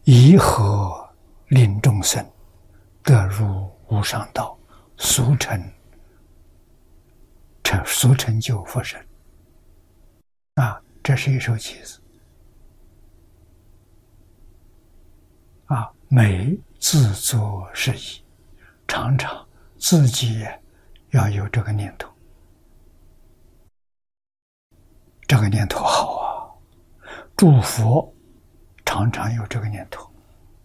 以何令众生得入无上道，速成就佛身。这是一首偈子。每自作是意，常常自己要有这个念头。这个念头好啊，诸佛常常有这个念头。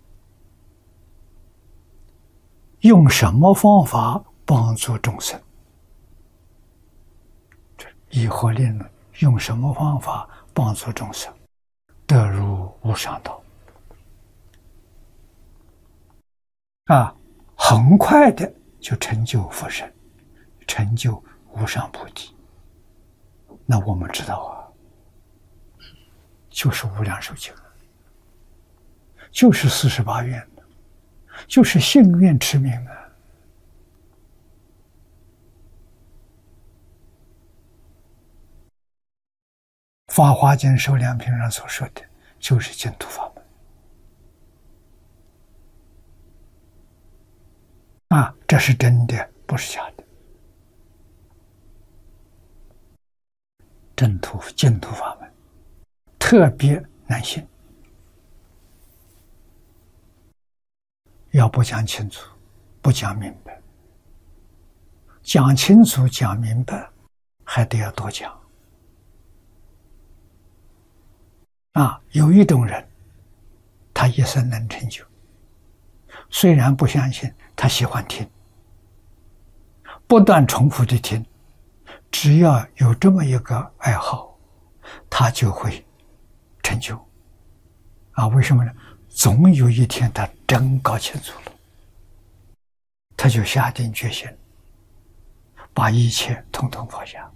用什么方法帮助众生？以何令论？用什么方法帮助众生得入无上道？很快的就成就佛身，成就无上菩提。那我们知道就是无量寿经，就是48愿，就是信愿持名法华经受量品上所说的就是净土法门。这是真的，不是假的。净土法门特别难信，要不讲清楚，不讲明白。讲清楚讲明白还得要多讲。有一种人他一生能成就，虽然不相信，他喜欢听，不断重复的听，只要有这么一个爱好，他就会成就。为什么呢？总有一天他真搞清楚了，他就下定决心，把一切统统放下。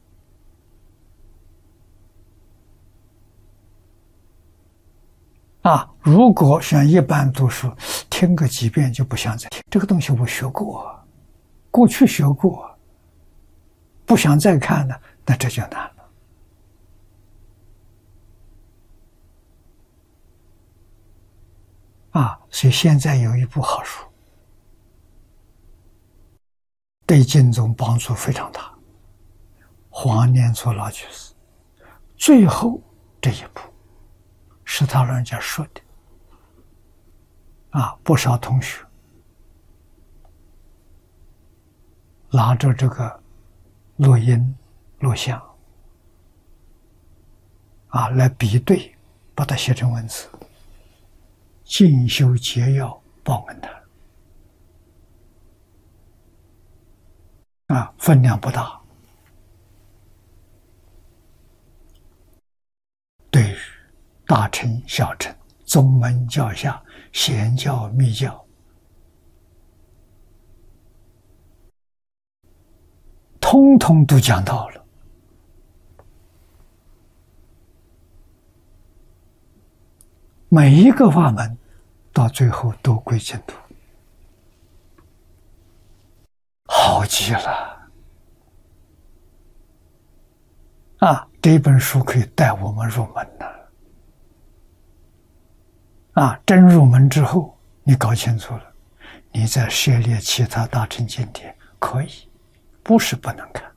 如果像一般读书，听个几遍就不想再听，这个东西我学过，过去学过，不想再看了，那这就难了。所以现在有一部好书，对经宗帮助非常大。黄念祖老居士最后这一部是他老人家说的。不少同学拿着这个录音录像来比对，把它写成文字，进修结要报恩坛。分量不大，对于大乘小乘、宗门教下、显教密教，通通都讲到了。每一个法门到最后都归净土，好极了。这本书可以带我们入门真入门之后，你搞清楚了，你再涉猎其他大乘经典可以，不是不能看。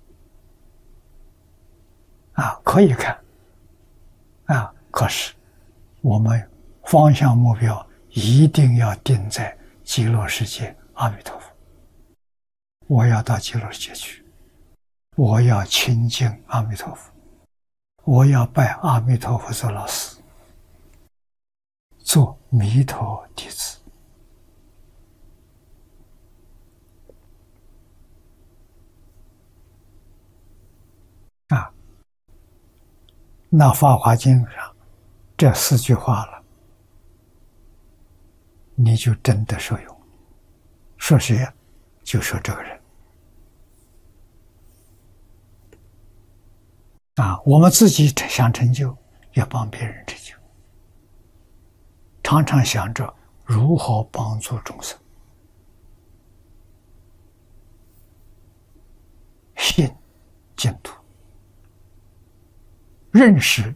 可以看。可是我们方向目标一定要定在极乐世界阿弥陀佛。我要到极乐世界去，我要亲近阿弥陀佛，我要拜阿弥陀佛做老师，做弥陀弟子。那《法华经》上这4句话了，你就真的受用。说谁呀？就说这个人。我们自己想成就，也帮别人成就，常常想着如何帮助众生。信净土，认识